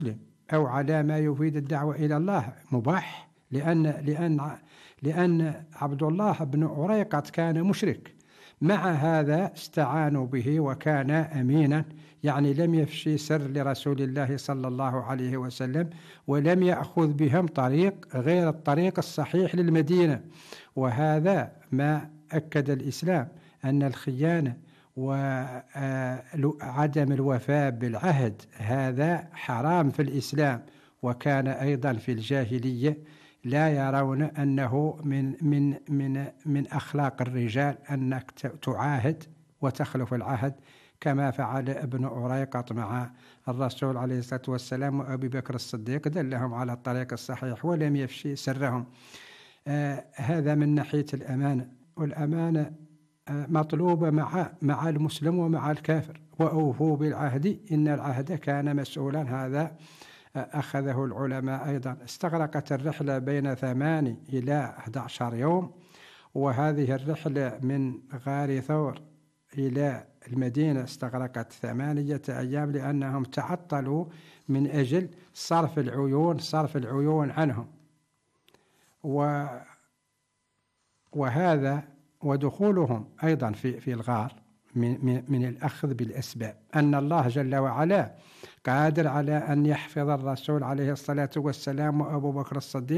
أو على ما يفيد الدعوة إلى الله مباح، لأن عبد الله بن أريقط كان مشرك. مع هذا استعانوا به وكان أمينا، يعني لم يفشي سر لرسول الله صلى الله عليه وسلم، ولم يأخذ بهم طريق غير الطريق الصحيح للمدينة. وهذا ما أكد الإسلام، أن الخيانة وعدم الوفاء بالعهد هذا حرام في الإسلام. وكان أيضا في الجاهلية لا يرون أنه من أخلاق الرجال أنك تعاهد وتخلف العهد، كما فعل ابن أريقط مع الرسول عليه الصلاة والسلام. وأبي بكر الصديق دلهم على الطريق الصحيح ولم يفشي سرهم. هذا من ناحية الأمانة. والأمانة مطلوبة مع المسلم ومع الكافر. وأوفوا بالعهد إن العهد كان مسؤولا، هذا أخذه العلماء أيضا. استغرقت الرحلة بين 8 إلى 11 يوم، وهذه الرحلة من غار ثور إلى المدينة استغرقت 8 أيام، لأنهم تعطلوا من أجل صرف العيون عنهم. وهذا ودخولهم أيضا في الغار من الأخذ بالأسباب، أن الله جل وعلا قادر على أن يحفظ الرسول عليه الصلاة والسلام وأبو بكر الصديق